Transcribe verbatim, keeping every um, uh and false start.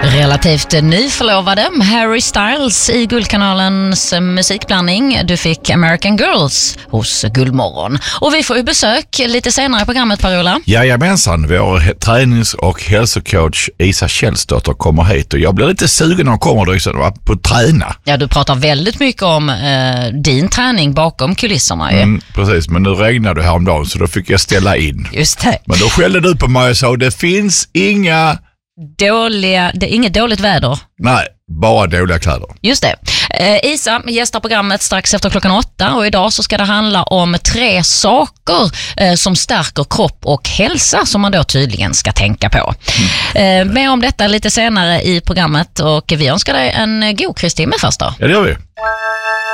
Relativt nyförlovade Harry Styles i Guldkanalens musikblandning. Du fick American Girls hos Guldmorgon. Och vi får ju besök lite senare i programmet, Per-Ola. Jajamensan, vår tränings- och hälsocoach Isa Kjellsdotter kommer hit och jag blir lite sugen när hon kommer då liksom, på att träna. Ja, du pratar väldigt mycket om eh, din träning bakom kulisserna ju. Mm, precis, men nu regnade det häromdagen så då fick jag ställa in. Just det. Men då skällde du på mig och sa det finns inga... Dåliga, det är inget dåligt väder. Nej, bara dåliga kläder. Just det. Eh, Isa gästar programmet strax efter klockan åtta och idag så ska det handla om tre saker eh, som stärker kropp och hälsa som man då tydligen ska tänka på. Mm. Eh, mer om detta lite senare i programmet och vi önskar dig en god Kristi med först då. Ja, det gör vi.